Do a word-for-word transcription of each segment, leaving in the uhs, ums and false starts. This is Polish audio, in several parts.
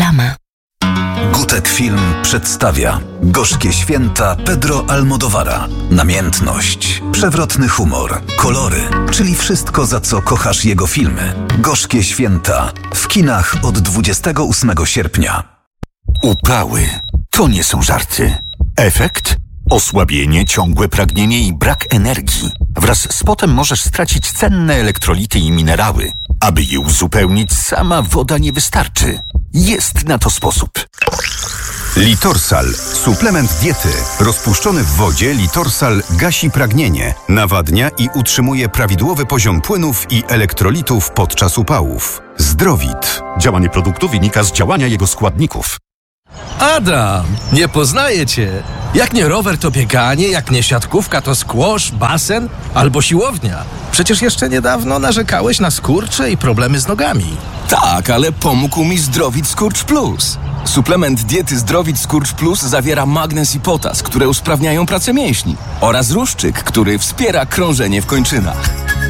Reklama. Gutek Film przedstawia Gorzkie święta Pedro Almodóvara. Namiętność, przewrotny humor, kolory, czyli wszystko, za co kochasz jego filmy. Gorzkie święta w kinach od dwudziestego ósmego sierpnia. Upały to nie są żarty. Efekt? Osłabienie, ciągłe pragnienie i brak energii. Wraz z potem możesz stracić cenne elektrolity i minerały. Aby je uzupełnić, sama woda nie wystarczy. Jest na to sposób. Litorsal. Suplement diety. Rozpuszczony w wodzie Litorsal gasi pragnienie, nawadnia i utrzymuje prawidłowy poziom płynów i elektrolitów podczas upałów. Zdrowit. Działanie produktu wynika z działania jego składników. Adam, nie poznaję cię. Jak nie rower, to bieganie, jak nie siatkówka, to squash, basen albo siłownia. Przecież jeszcze niedawno narzekałeś na skurcze i problemy z nogami. Tak, ale pomógł mi Zdrowit Skurcz Plus. Suplement diety Zdrowit Skurcz Plus zawiera magnez i potas, które usprawniają pracę mięśni, oraz ruszczyk, który wspiera krążenie w kończynach.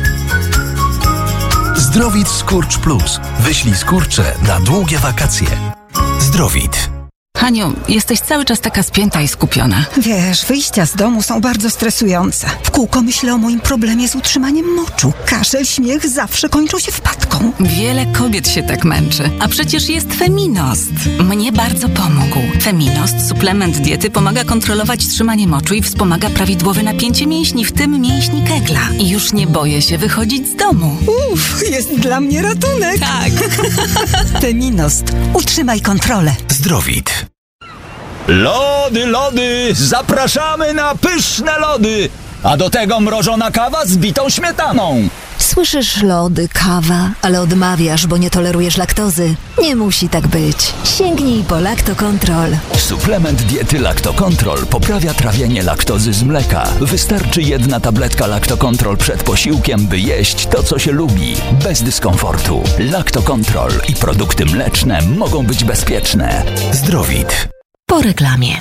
Zdrowit Skurcz Plus. Wyślij skurcze na długie wakacje. Zdrowit. Haniu, jesteś cały czas taka spięta i skupiona. Wiesz, wyjścia z domu są bardzo stresujące. W kółko myślę o moim problemie z utrzymaniem moczu. Kaszel, śmiech zawsze kończą się wpadką. Wiele kobiet się tak męczy. A przecież jest Feminost. Mnie bardzo pomógł. Feminost, suplement diety, pomaga kontrolować trzymanie moczu i wspomaga prawidłowe napięcie mięśni, w tym mięśni kegla. I już nie boję się wychodzić z domu. Uff, jest dla mnie ratunek. Tak. Feminost. Utrzymaj kontrolę. Zdrowit. Lody, lody! Zapraszamy na pyszne lody! A do tego mrożona kawa z bitą śmietaną. Słyszysz, lody, kawa, ale odmawiasz, bo nie tolerujesz laktozy. Nie musi tak być. Sięgnij po Lactocontrol. Suplement diety Lactocontrol poprawia trawienie laktozy z mleka. Wystarczy jedna tabletka Lactocontrol przed posiłkiem, by jeść to, co się lubi, bez dyskomfortu. Lactocontrol i produkty mleczne mogą być bezpieczne. Zdrowit. Po reklamie.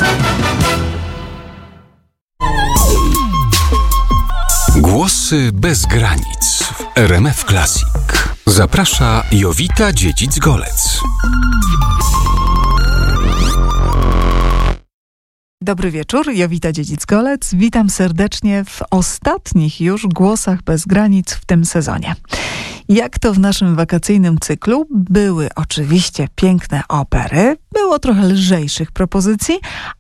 Głosy bez granic w R M F Classic. Zaprasza Jowita Dziedzic-Golec. Dobry wieczór, Jowita Dziedzic-Golec. Witam serdecznie w ostatnich już Głosach bez granic w tym sezonie. Jak to w naszym wakacyjnym cyklu, były oczywiście piękne opery, było trochę lżejszych propozycji,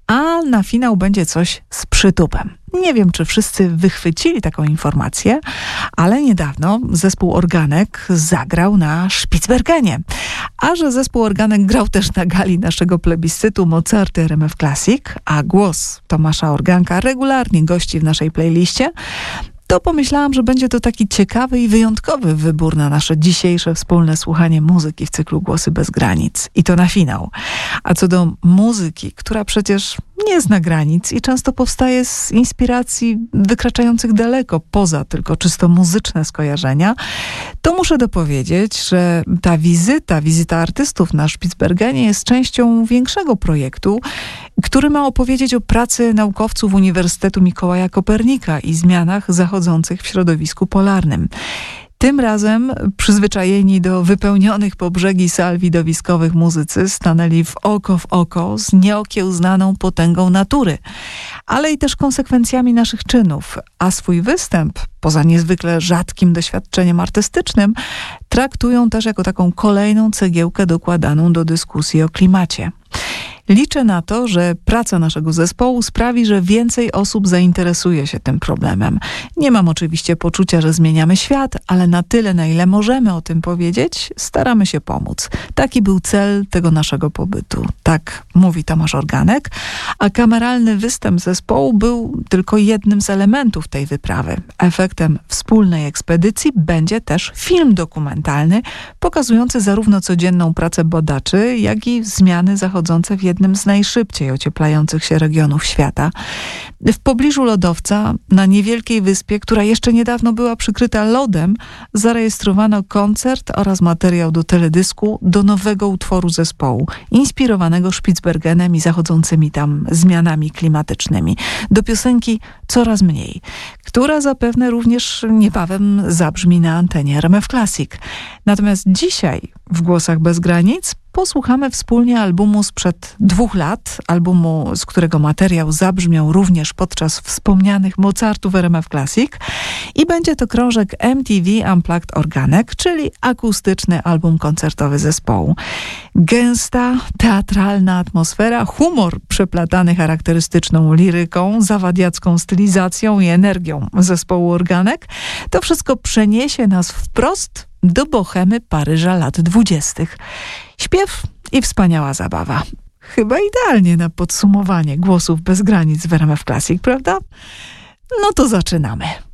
a na finał będzie coś z przytupem. Nie wiem, czy wszyscy wychwycili taką informację, ale niedawno zespół Organek zagrał na Spitsbergenie. A że zespół Organek grał też na gali naszego plebiscytu Mozarty R M F Classic, a głos Tomasza Organka regularnie gości w naszej playliście, to pomyślałam, że będzie to taki ciekawy i wyjątkowy wybór na nasze dzisiejsze wspólne słuchanie muzyki w cyklu Głosy bez granic. I to na finał. A co do muzyki, która przecież nie zna granic i często powstaje z inspiracji wykraczających daleko poza tylko czysto muzyczne skojarzenia, to muszę dopowiedzieć, że ta wizyta, wizyta artystów na Spitsbergenie jest częścią większego projektu, który ma opowiedzieć o pracy naukowców Uniwersytetu Mikołaja Kopernika i zmianach zachodzących w środowisku polarnym. Tym razem przyzwyczajeni do wypełnionych po brzegi sal widowiskowych muzycy stanęli w oko w oko z nieokiełznaną potęgą natury, ale i też konsekwencjami naszych czynów, a swój występ, poza niezwykle rzadkim doświadczeniem artystycznym, traktują też jako taką kolejną cegiełkę dokładaną do dyskusji o klimacie. Liczę na to, że praca naszego zespołu sprawi, że więcej osób zainteresuje się tym problemem. Nie mam oczywiście poczucia, że zmieniamy świat, ale na tyle, na ile możemy o tym powiedzieć, staramy się pomóc. Taki był cel tego naszego pobytu. Tak mówi Tomasz Organek, a kameralny występ zespołu był tylko jednym z elementów tej wyprawy. Efektem wspólnej ekspedycji będzie też film dokumentalny, pokazujący zarówno codzienną pracę badaczy, jak i zmiany zachodzące w jednym z najszybciej ocieplających się regionów świata. W pobliżu lodowca, na niewielkiej wyspie, która jeszcze niedawno była przykryta lodem, zarejestrowano koncert oraz materiał do teledysku do nowego utworu zespołu, inspirowanego Spitsbergenem i zachodzącymi tam zmianami klimatycznymi. Do piosenki Coraz mniej, która zapewne również niebawem zabrzmi na antenie R M F Classic. Natomiast dzisiaj w Głosach bez granic posłuchamy wspólnie albumu sprzed dwóch lat, albumu, z którego materiał zabrzmiał również podczas wspomnianych Mozartów w R M F Classic i będzie to krążek M T V Unplugged Organek, czyli akustyczny album koncertowy zespołu. Gęsta, teatralna atmosfera, humor przeplatany charakterystyczną liryką, zawadiacką stylizacją i energią zespołu Organek, to wszystko przeniesie nas wprost do bohemy Paryża lat dwudziestych. Śpiew i wspaniała zabawa. Chyba idealnie na podsumowanie Głosów bez granic w R M F Classic, prawda? No to zaczynamy.